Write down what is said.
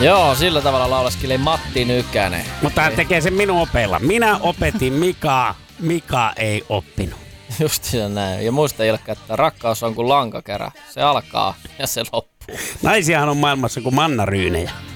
Joo, sillä tavalla laulaskeli Matti Nykänen. Mutta hän tekee sen minun opeilla. Minä opetin Mikaa, Mika ei oppinut. Just näin. Ja muista Ilkka, että rakkaus on kuin lankakerä. Se alkaa ja se loppuu. Naisiahan on maailmassa kuin mannaryynejä.